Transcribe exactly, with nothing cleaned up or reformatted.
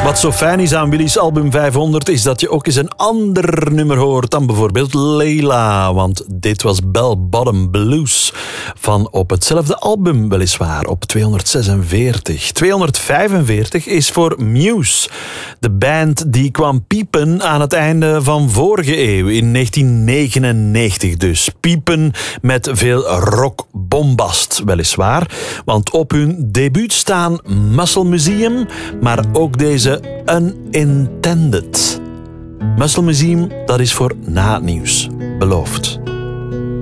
Wat zo fijn is aan Willy's album vijfhonderd is dat je ook eens een ander nummer hoort dan bijvoorbeeld Leila. Want dit was Bell Bottom Blues van op hetzelfde album weliswaar, op tweehonderdzesenveertig. tweehonderdvijfenveertig is voor Muse. De band die kwam piepen aan het einde van vorige eeuw, in negentien negenennegentig dus. Piepen met veel rockbombast weliswaar. Want op hun debuut staan Muscle Museum, maar ook deze Unintended. Muscle Museum, dat is voor na het nieuws. Beloofd.